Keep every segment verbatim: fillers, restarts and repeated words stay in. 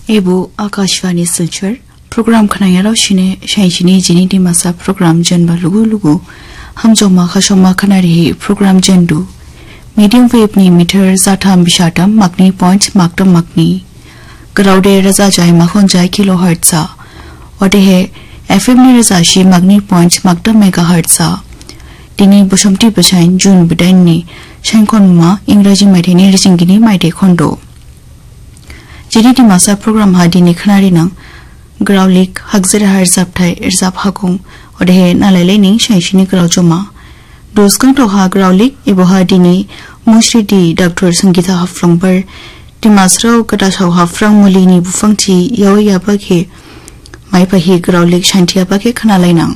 एबो आकाशवाणी सिलचर प्रोग्राम खनायाराव शिने शाइशिनी जिनी दिमासा प्रोग्राम जनबा लुगु लुगु हम जमा खशमा खनारि प्रोग्राम जनदु मीडियम वेव नि मीटर जाथाम बिशाटम मागनी पॉइंट मागतम मागनी ग्राउडे रजा जाय माखन जाय किलो हर्ट्जा वटे है एफएम नि रजा शि मागनी पॉइंट मागतम मेगा हर्ट्जा दिनी बसमती बसाइन जून बिदाइन नि शाइखनमा इंग्राजी माइथाइनि रिसिंगिनि माइथाइ खन्द जिनी दिमासा प्रोग्राम हा दिनै खनारि नं ग्राउलिक हकजर हार जाबथाय इरजाब हागुं अदे नालायलायनि शाइशिनि ग्राउ जमा दोसगं तोहा ग्राउलिक एबोहा दिनै मुश्रीदी डॉक्टर संगीता हाफ्लंबर दिमासराव गदासाव हाफ्रां मुलिनि बुफांथि याव याबाखे माइपाहि ग्राउलिक शान्तियाबाखे खनालायनां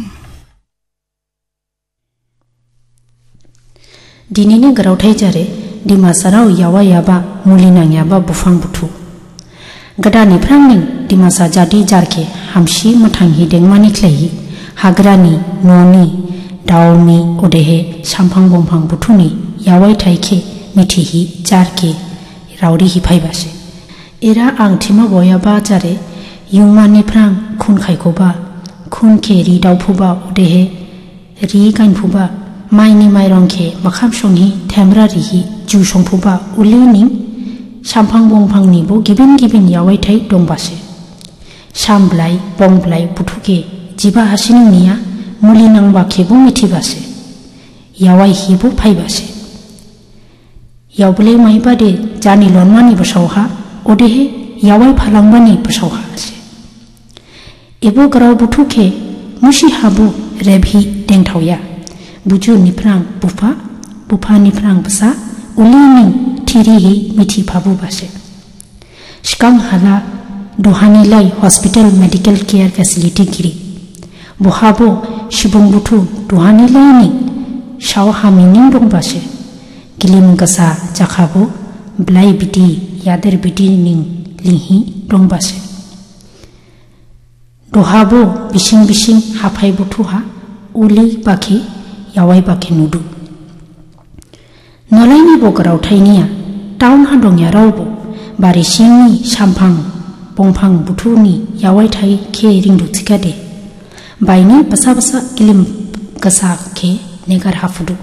दिनैनि ग्राउथाय जारे दिमासराव यावा याबा मुलिनां याबा बुफां बुथु गदानि फ्रांनि दिमासा जाति जारखे हामसी मथांहि देंमानि ख्लायि हाग्रानि न'नि दाउनि अदेहे सामफां बंफां बुथुनि यावाय थाइखे मिथिहि जारखे रावरि हिफायबासे एरा आं थिमा बयाबा जारे युमानि फ्रां खुन खायखोबा खुन खेरि दाउफुबा अदेहे रि गानफुबा माइनि माइरंखे मखाम संहि थेमरा रिहि जु संफुबा उलिनि सामफां बंफांनि बो गिबिन गिबिन यावाय थाइ दंबासे सामब्लाय बंब्लाय बुथुके जिबा हासिनि निया मुलि नांबा खेबो मिथिबासे यावाय हिबो फायबासे यावबले माइबादे जानि लनमानि बसावहा अदेहे यावाय फालांबानि बसावहासे एबो ग्राव बुथुके मुसि हाबो रेबहि देंथावया बुजु निफ्रां बुफा बुफा निफ्रां बसा उलिनि थिरिहि मिथि फाबुबासे सिकां हाला दहानिलाय hospital medical care facility Giri बहाबो शिबुं बुथु दहानिलायनि Shaw हामिनिं दंबासे गिलिम गसा जाखाबो ब्लाय बिदि यादेर बिदि निं लिहि दंबासे दहाबो बिसिं बिसिं हाफाय बुथुहा उलि बाखि यावाय बाखि नुदु नलायनि बगराव थाइनिया टाउन हादंया रावबो बारि सिंनि सामफां बंफां बुथुनि यावाय थाइ खे रिंदु थिकादे बायनि बसा बसा गिलिम गसा खे नेगार हाफुदु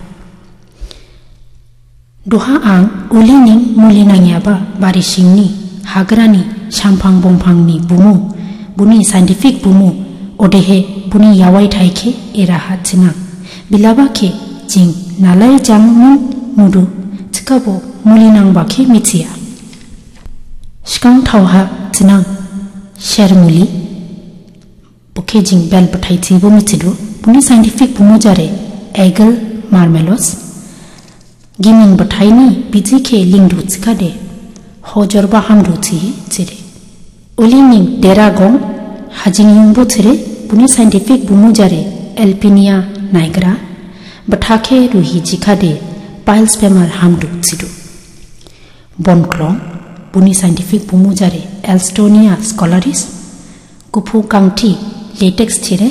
दहा आं उलिनि मुलि नांयाबा बारि सिंनि हाग्रानि सामफां बंफांनि बुमु बुनि साइन्टिफिक बुमु अदेहे बुनि यावाय थाइ खे एरा हाथिना बिलाबा खे जिं नालाय जामुं नुदु थिकाबो मुलि नांबाखे मिथिया सिकां थावहा थिनां शेर मुलि बुखे जिं बेल बथाइथिबो मिथिदु बुनि साइन्टिफिक बुमु जारे एगल मार्मेलोस गिमिन बथाइनि बिजिखे लिंदु थिकादे हजरबा हामदु थि चिरे उलिनि देरागं हाजिंयुंबो चिरे बुनि साइन्टिफिक बुमु जारे एल्पिनिया नाइग्रा बथाखे रुहि जिखादे पाइल्स बेमार हामदु चिदु बनक्लम बुनि साइन्टिफिक बुमु जारे एल्स्टोनिया स्कलारिस गुफु गांथि लेटेक्स थिरे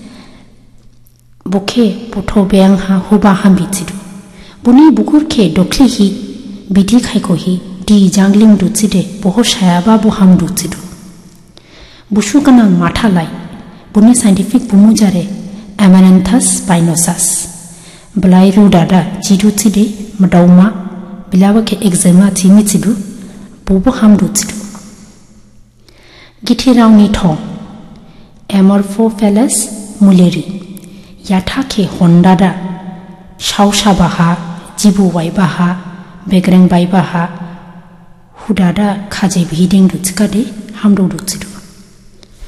बुखे पथो बेंग हा हुबा हामबि चिदु बुनि बुकुरखे दख्लिहि बिदि खायखहि दि जांगलिं दुचिदे बहो सायाबा बो हामदु चिदु बुसु गनां माथालाय बुनि साइन्टिफिक बुमु जारे एमारेन्थास स्पाइनोसास ब्लाइ रुदादा जिदु चिदे मदाउमा बिलाबके एक्जेमा थि मिथिदु बबो हामदु चिदु गिथिरावनि थं एमरफोफेलस मुलेरि याथाखे हन्दादा सावसाबाहा जिबु वाइबाहा बेग्रें बाइबाहा हुदादा खाजे भिदिं दुचिकादे हामदु दुचिदु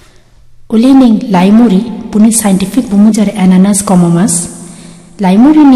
उलेनिं लाइमुरि बुनि साइन्टिफिक बुमु जारे एनानास कमोमास लाइमुरि